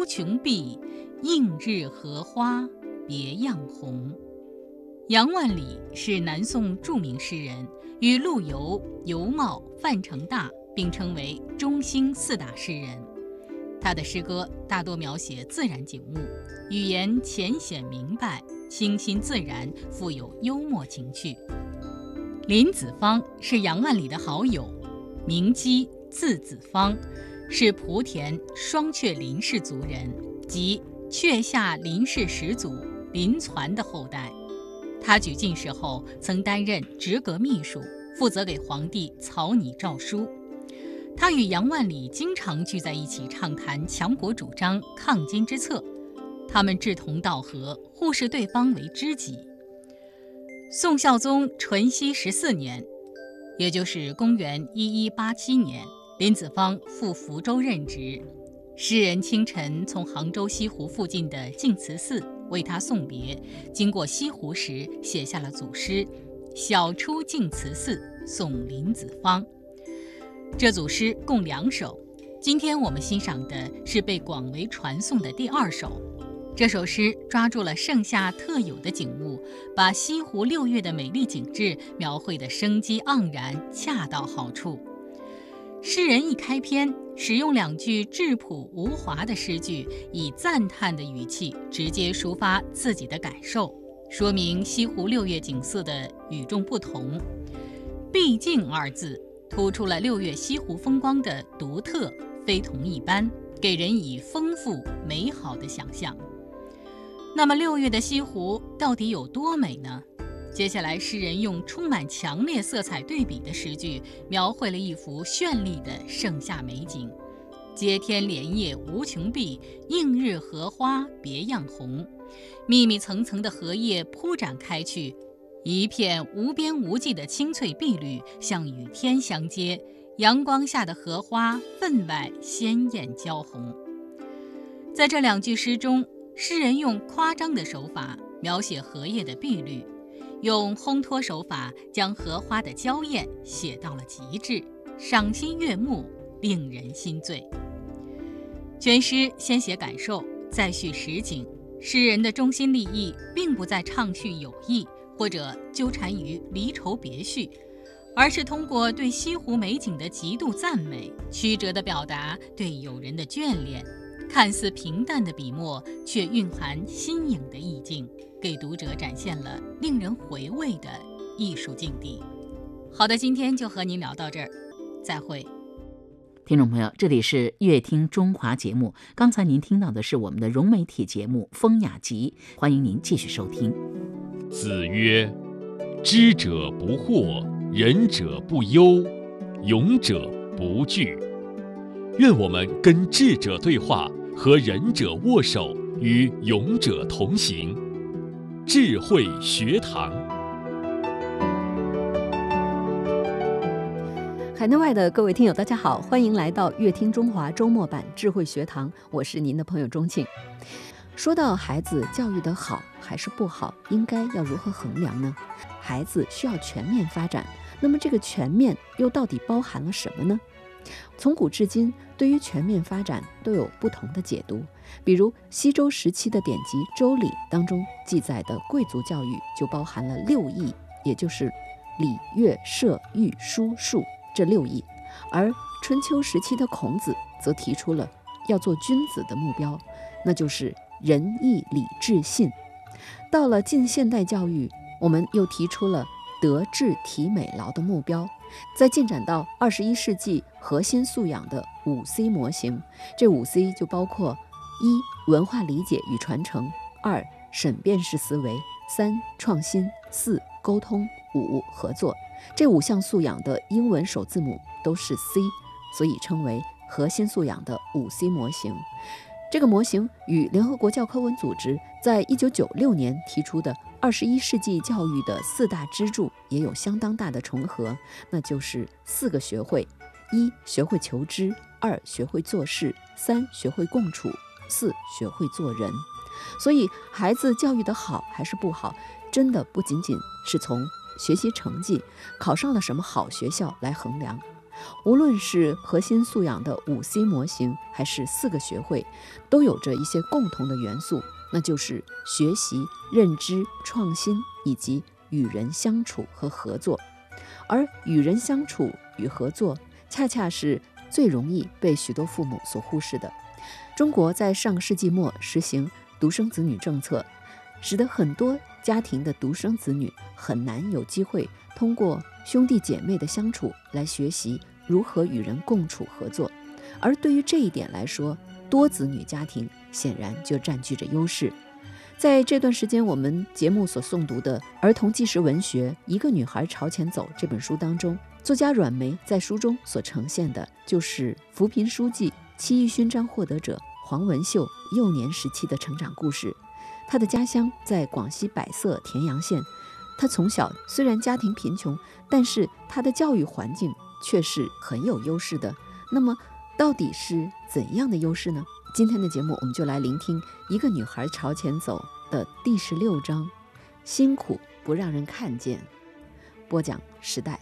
穷碧，映日荷花别样红。杨万里是南宋著名诗人，与陆游、尤袤、范成大并称为中兴四大诗人。他的诗歌大多描写自然景物，语言浅显明白，清新自然，富有幽默情趣。林子方是杨万里的好友，名基，字子方，是莆田双雀林氏族人，即阙下林氏始祖林攒的后代。他举进士后，曾担任直阁秘书，负责给皇帝草拟诏书。他与杨万里经常聚在一起畅谈强国主张、抗金之策，他们志同道合，互视对方为知己。宋孝宗淳熙14年，也就是公元1187年，林子方赴福州任职。诗人清晨从杭州西湖附近的净慈寺为他送别，经过西湖时写下了组诗《晓出净慈寺送林子方》。这组诗共2首，今天我们欣赏的是被广为传颂的第2首。这首诗抓住了盛夏特有的景物，把西湖6月的美丽景致描绘得生机盎然，恰到好处。诗人一开篇，使用2句质朴无华的诗句，以赞叹的语气直接抒发自己的感受，说明西湖6月景色的与众不同。毕竟2字突出了6月西湖风光的独特，非同一般，给人以丰富美好的想象。那么6月的西湖到底有多美呢？接下来诗人用充满强烈色彩对比的诗句，描绘了一幅绚丽的盛夏美景。接天莲叶无穷碧，映日荷花别样红。密密层层的荷叶铺展开去，一片无边无际的青翠碧绿，像与天相接。阳光下的荷花分外鲜艳娇红。在这2句诗中，诗人用夸张的手法描写荷叶的碧绿，用烘托手法将荷花的娇艳写到了极致，赏心悦目，令人心醉。全诗先写感受，再叙实景。诗人的中心立意并不在畅叙友谊，或者纠缠于离愁别绪，而是通过对西湖美景的极度赞美，曲折地表达对友人的眷恋。看似平淡的笔墨，却蕴含新颖的意境，给读者展现了令人回味的艺术境地。好的，今天就和您聊到这儿，再会。 听众朋友，这里是乐听中华节目，刚才您听到的是我们的融媒体节目《风雅集》，欢迎您继续收听。 子曰：知者不惑，仁者不忧，勇者不惧。愿我们跟智者对话，和仁者握手，与勇者同行。智慧学堂。 海内外的各位听友大家好，欢迎来到乐听中华周末版智慧学堂，我是您的朋友钟庆。说到孩子教育的好还是不好，应该要如何衡量呢？孩子需要全面发展，那么这个全面又到底包含了什么呢？从古至今，对于全面发展都有不同的解读。比如西周时期的典籍《周礼》当中记载的贵族教育就包含了6艺，也就是礼、乐、射、御、书、数这6艺。而春秋时期的孔子则提出了要做君子的目标，那就是仁义礼智信。到了近现代教育，我们又提出了德智体美劳的目标。再进展到21世纪核心素养的5C 模型，这5C 就包括1文化理解与传承，2审辩式思维，3创新，4沟通，5合作。这5项素养的英文首字母都是 C， 所以称为核心素养的5C 模型。这个模型与联合国教科文组织在1996年提出的21世纪教育的4大支柱也有相当大的重合，那就是4个学会：1学会求知，2学会做事，3学会共处，4学会做人。所以孩子教育的好还是不好，真的不仅仅是从学习成绩考上了什么好学校来衡量， 无论是核心素养的5C 模型，还是4个学会，都有着一些共同的元素，那就是学习、认知、创新以及与人相处和合作。而与人相处与合作，恰恰是最容易被许多父母所忽视的。中国在上个世纪末实行独生子女政策，使得很多家庭的独生子女很难有机会通过兄弟姐妹的相处来学习如何与人共处合作。而对于这一点来说，多子女家庭显然就占据着优势。在这段时间我们节目所诵读的儿童纪实文学《一个女孩朝前走》这本书当中，作家阮梅在书中所呈现的就是扶贫书记、7一勋章获得者黄文秀幼年时期的成长故事。他的家乡在广西百色田阳县，他从小虽然家庭贫穷，但是他的教育环境却是很有优势的。那么到底是怎样的优势呢？今天的节目我们就来聆听《一个女孩朝前走》的第16章，辛苦不让人看见。播讲时代。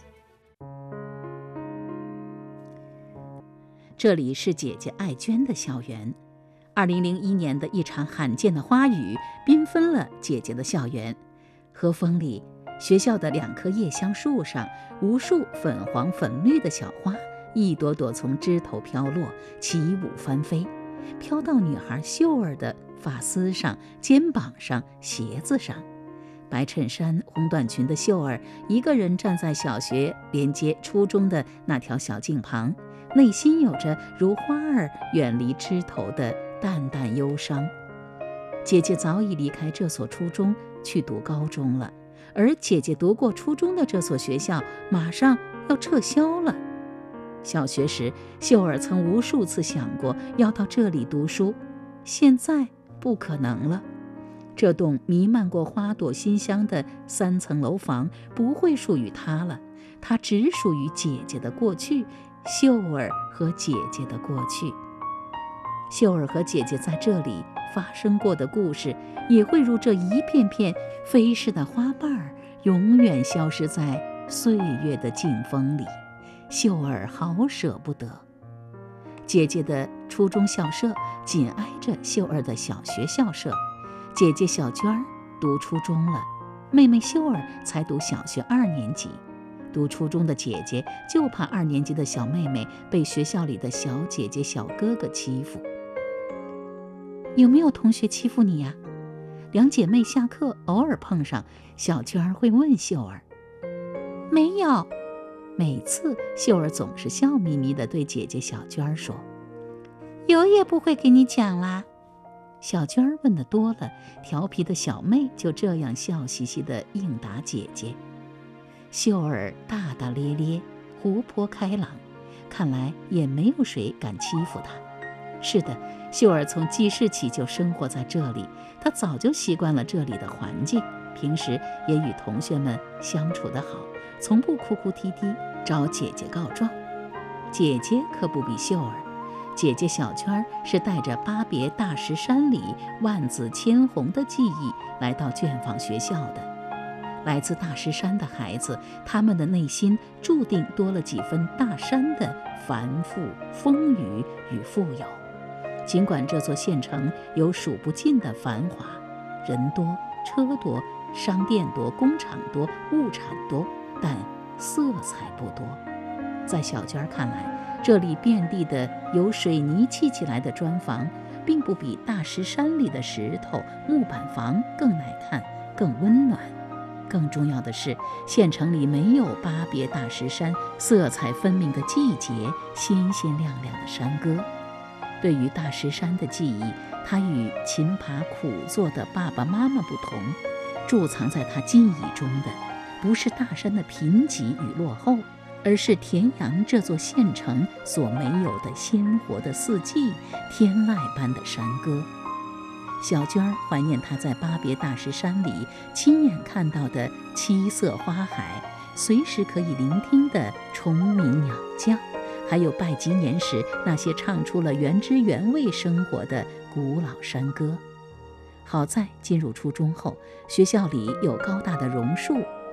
这里是姐姐艾娟的校园。2001年的一场罕见的花雨缤纷了姐姐的校园。和风里，学校的2棵叶香树上，无数粉黄粉绿的小花一朵朵从枝头飘落，起舞翻飞，飘到女孩秀儿的发丝上、肩膀上、鞋子上。白衬衫、红短裙的秀儿一个人站在小学连接初中的那条小径旁，内心有着如花儿远离枝头的淡淡忧伤。姐姐早已离开这所初中去读高中了，而姐姐读过初中的这所学校马上要撤销了。小学时，秀儿曾无数次想过要到这里读书，现在不可能了。这栋弥漫过花朵馨香的3层楼房不会属于她了，它只属于姐姐的过去，秀儿和姐姐的过去。秀儿和姐姐在这里发生过的故事，也会如这一片片飞逝的花瓣儿，永远消失在岁月的劲风里。秀儿好舍不得。姐姐的初中校舍紧挨着秀儿的小学校舍，姐姐小娟儿读初中了，妹妹秀儿才读小学2年级。读初中的姐姐就怕2年级的小妹妹被学校里的小姐姐小哥哥欺负。有没有同学欺负你呀？2姐妹下课偶尔碰上，小娟儿会问秀儿。没有。每次秀儿总是笑眯眯地对姐姐小娟儿说，有也不会给你讲啦。小娟儿问得多了，调皮的小妹就这样笑嘻嘻地应答姐姐。秀儿大大咧咧，活泼开朗，看来也没有谁敢欺负她。是的，秀儿从记事起就生活在这里，她早就习惯了这里的环境，平时也与同学们相处得好，从不哭哭啼啼找姐姐告状。姐姐可不比秀儿，姐姐小娟是带着巴别大石山里万紫千红的记忆来到卷坊学校的。来自大石山的孩子，他们的内心注定多了几分大山的繁复、风雨与富有。尽管这座县城有数不尽的繁华，人多车多，商店多，工厂多，物产多，但色彩不多。在小娟看来，这里遍地的由水泥砌起来的砖房，并不比大石山里的石头木板房更耐看、更温暖。更重要的是，县城里没有巴别大石山色彩分明的季节、鲜鲜亮亮的山歌。对于大石山的记忆，它与勤爬苦做的爸爸妈妈不同，贮藏在他记忆中的不是大山的贫瘠与落后，而是田阳这座县城所没有的鲜活的四季、天籁般的山歌。小娟儿怀念她在巴别大石山里亲眼看到的七色花海，随时可以聆听的虫鸣鸟叫，还有拜吉年时那些唱出了原汁原味生活的古老山歌。好在进入初中后，学校里有高大的榕树、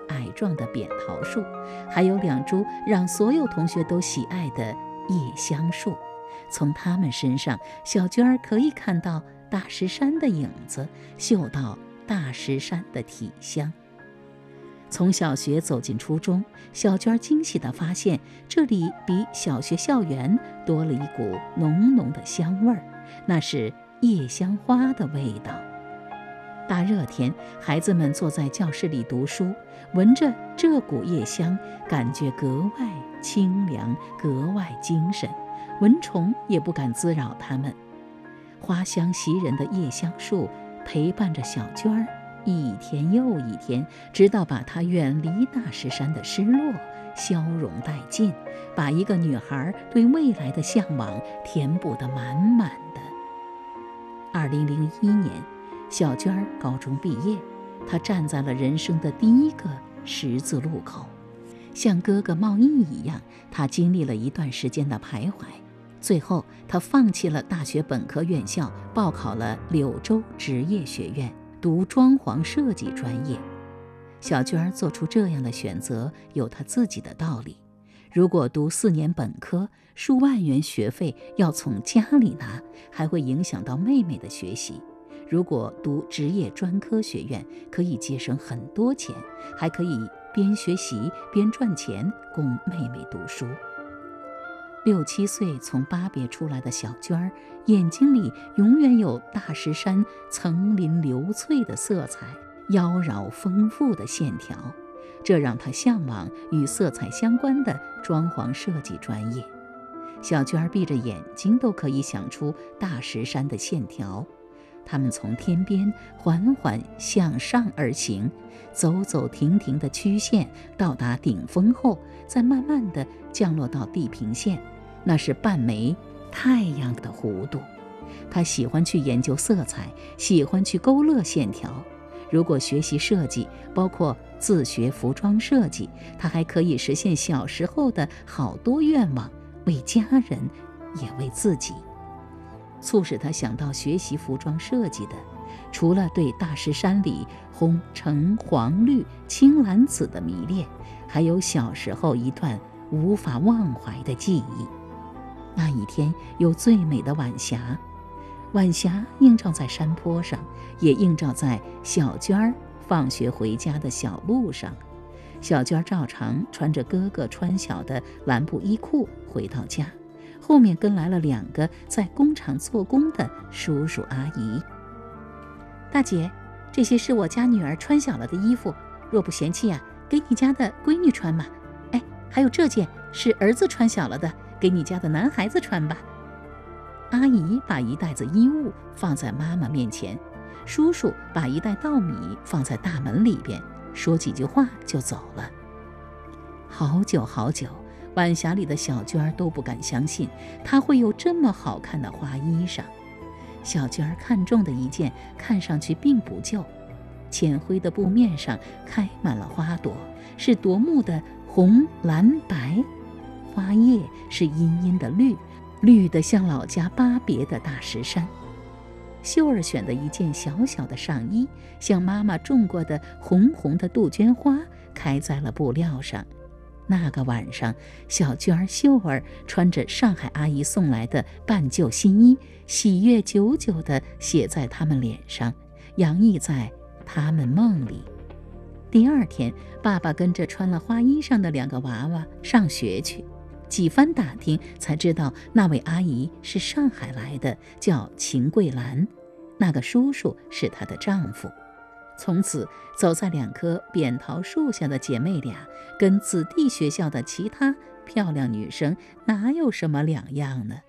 矮壮的扁桃树，还有2株让所有同学都喜爱的叶香树。从它们身上，小娟儿可以看到大石山的影子，嗅到大石山的体香。从小学走进初中，小娟儿惊喜地发现，这里比小学校园多了一股浓浓的香味儿，那是夜香花的味道。大热天，孩子们坐在教室里读书，闻着这股夜香，感觉格外清凉，格外精神，蚊虫也不敢滋扰他们。花香袭人的夜香树陪伴着小娟儿一天又一天，直到把她远离大石山的失落消融殆尽，把一个女孩对未来的向往填补得满满的。2001年，小娟儿高中毕业，她站在了人生的第一个十字路口。像哥哥茂毅一样，她经历了一段时间的徘徊，最后她放弃了大学本科院校，报考了柳州职业学院，读装潢设计专业。小娟儿做出这样的选择，有她自己的道理。如果读4年本科，数万元学费要从家里拿，还会影响到妹妹的学习。如果读职业专科学院，可以节省很多钱，还可以边学习边赚钱供妹妹读书。6、7岁从巴别出来的小娟儿，眼睛里永远有大石山层林流翠的色彩，妖娆丰富的线条，这让她向往与色彩相关的装潢设计专业。小娟儿闭着眼睛都可以想出大石山的线条，它们从天边缓缓向上而行，走走停停的曲线，到达顶峰后，再慢慢地降落到地平线，那是半枚太阳的弧度。她喜欢去研究色彩，喜欢去勾勒线条。如果学习设计，包括自学服装设计，她还可以实现小时候的好多愿望，为家人，也为自己。促使她想到学习服装设计的，除了对大石山里红橙黄绿青蓝紫的迷恋，还有小时候一段无法忘怀的记忆。那一天有最美的晚霞，晚霞映照在山坡上，也映照在小娟儿放学回家的小路上。小娟儿照常穿着哥哥穿小的蓝布衣裤回到家，后面跟来了2个在工厂做工的叔叔阿姨。大姐，这些是我家女儿穿小了的衣服，若不嫌弃给你家的闺女穿嘛。哎，还有这件是儿子穿小了的，给你家的男孩子穿吧。阿姨把一袋子衣物放在妈妈面前，叔叔把一袋稻米放在大门里边，说几句话就走了。好久好久，晚霞里的小娟儿都不敢相信，她会有这么好看的花衣裳。小娟儿看中的一件看上去并不旧，浅灰的布面上开满了花朵，是夺目的红蓝白，花叶是阴阴的绿，绿得像老家巴别的大石山。秀儿选的一件小小的上衣，像妈妈种过的红红的杜鹃花，开在了布料上。那个晚上，小娟儿、秀儿穿着上海阿姨送来的半旧新衣，喜悦久久地写在他们脸上，洋溢在他们梦里。第2天，爸爸跟着穿了花衣裳的2个娃娃上学去，几番打听才知道那位阿姨是上海来的，叫秦桂兰，那个叔叔是她的丈夫。从此走在2棵扁桃树下的姐妹俩，跟子弟学校的其他漂亮女生哪有什么两样呢？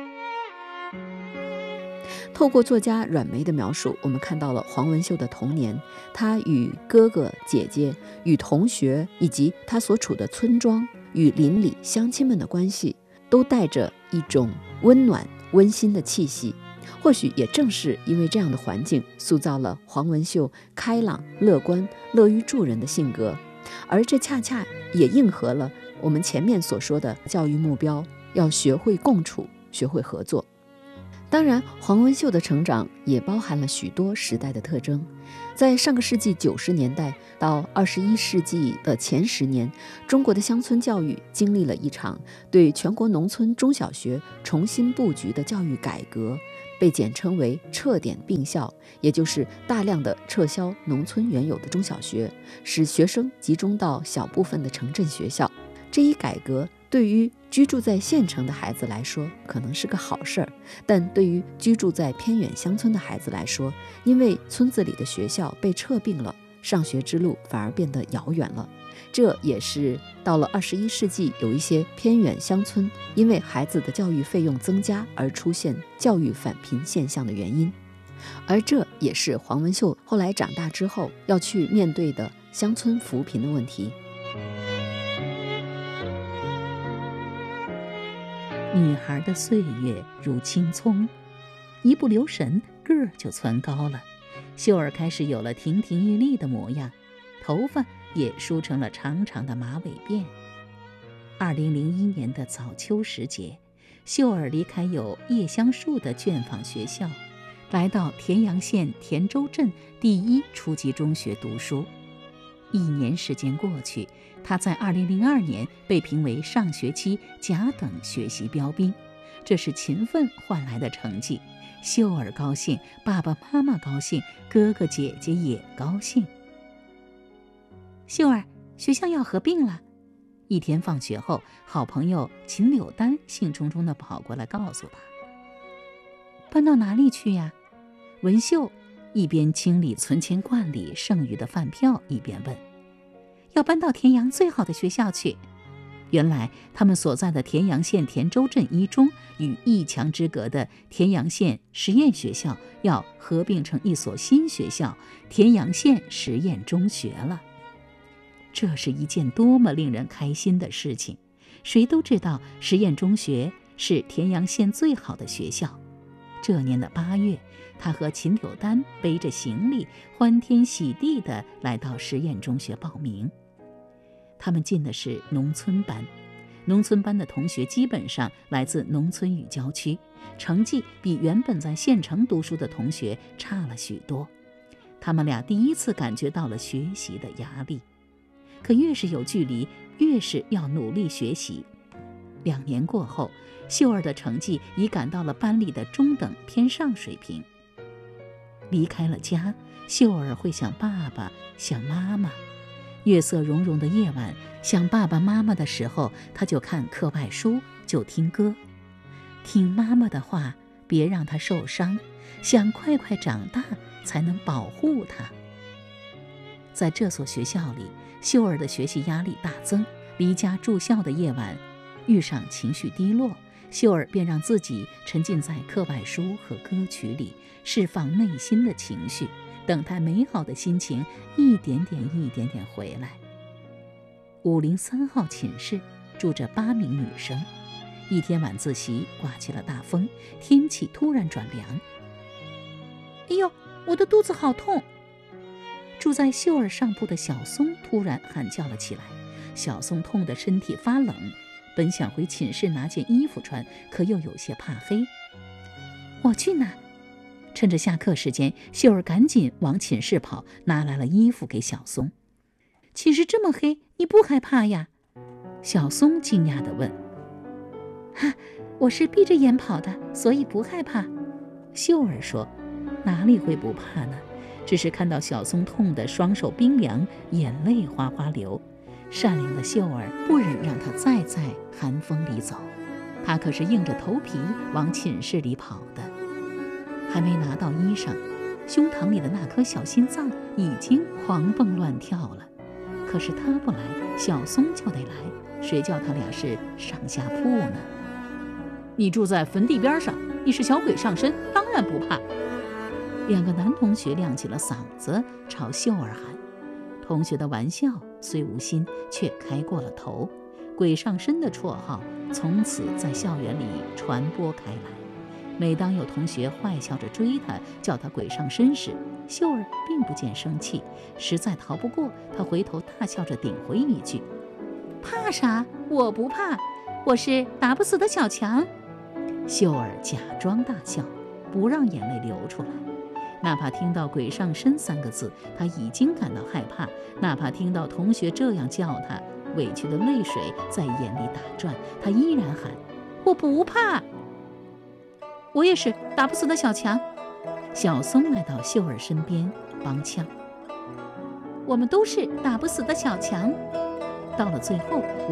透过作家阮梅的描述，我们看到了黄文秀的童年，她与哥哥姐姐、与同学以及她所处的村庄与邻里乡亲们的关系，都带着一种温暖温馨的气息。或许也正是因为这样的环境，塑造了黄文秀开朗、乐观、乐于助人的性格，而这恰恰也应和了我们前面所说的教育目标，要学会共处，学会合作。 当然，黄文秀的成长也包含了许多时代的特征。在上个世纪90年代到21世纪的前10年，中国的乡村教育经历了一场对全国农村中小学重新布局的教育改革，被简称为撤点并校，也就是大量的撤销农村原有的中小学，使学生集中到小部分的城镇学校。这一改革对于居住在县城的孩子来说可能是个好事儿，但对于居住在偏远乡村的孩子来说，因为村子里的学校被撤并了，上学之路反而变得遥远了。这也是到了21世纪，有一些偏远乡村因为孩子的教育费用增加而出现教育返贫现象的原因。而这也是黄文秀后来长大之后要去面对的乡村扶贫的问题。 女孩的岁月如青葱，一不留神个儿就蹿高了。秀儿开始有了亭亭玉立的模样，头发也梳成了长长的马尾辫。2001年的早秋时节，秀儿离开有叶香树的卷坊学校，来到田阳县田州镇第一初级中学读书。1年时间过去，他在2002年被评为上学期甲等学习标兵，这是勤奋换来的成绩。秀儿高兴，爸爸妈妈高兴，哥哥姐姐也高兴。秀儿，学校要合并了。一天放学后，好朋友秦柳丹兴冲冲地跑过来告诉他。搬到哪里去呀？文秀一边清理存钱罐里剩余的饭票，一边问。要搬到田阳最好的学校去。原来他们所在的田阳县田州镇一中与一墙之隔的田阳县实验学校要合并成一所新学校田阳县实验中学了。这是一件多么令人开心的事情！谁都知道实验中学是田阳县最好的学校。这年的8月，他和秦柳丹背着行李，欢天喜地地来到实验中学报名。他们进的是农村班，农村班的同学基本上来自农村与郊区，成绩比原本在县城读书的同学差了许多。他们俩第一次感觉到了学习的压力，可越是有距离，越是要努力学习。2年过后，秀儿的成绩已赶到了班里的中等偏上水平。离开了家，秀儿会想爸爸，想妈妈。月色融融的夜晚，想爸爸妈妈的时候，他就看课外书，就听歌。听妈妈的话，别让他受伤，想快快长大，才能保护他。在这所学校里，秀儿的学习压力大增。离家住校的夜晚，遇上情绪低落，秀儿便让自己沉浸在课外书和歌曲里，释放内心的情绪，等待美好的心情一点点回来。503号寝室住着8名女生。一天晚自习刮起了大风，天气突然转凉。哎呦，我的肚子好痛！住在秀儿上铺的小松突然喊叫了起来。小松痛得身体发冷，本想回寝室拿件衣服穿，可又有些怕黑。我去拿！趁着下课时间，秀儿赶紧往寝室跑，拿来了衣服给小松。寝室这么黑，你不害怕呀？小松惊讶地问。我是闭着眼跑的，所以不害怕。秀儿说。哪里会不怕呢？只是看到小松痛得双手冰凉，眼泪哗哗流。善良的秀儿不忍让他再在寒风里走，他可是硬着头皮往寝室里跑的。还没拿到衣裳，胸膛里的那颗小心脏已经狂蹦乱跳了。可是他不来，小松就得来，谁叫他俩是上下铺呢？你住在坟地边上，你是小鬼上身，当然不怕。2个男同学亮起了嗓子，朝秀儿喊。同学的玩笑虽无心，却开过了头。鬼上身的绰号从此在校园里传播开来。每当有同学坏笑着追他，叫他鬼上身时，秀儿并不见生气，实在逃不过，他回头大笑着顶回一句：怕啥？我不怕，我是打不死的小强。秀儿假装大笑。 不让眼泪流出来。哪怕听到鬼上身3个字，他已经感到害怕；哪怕听到同学这样叫他，委屈的泪水在眼里打转，他依然喊：我不怕。我也是打不死的小强。小松来到秀儿身边帮腔：我们都是打不死的小强。到了最后，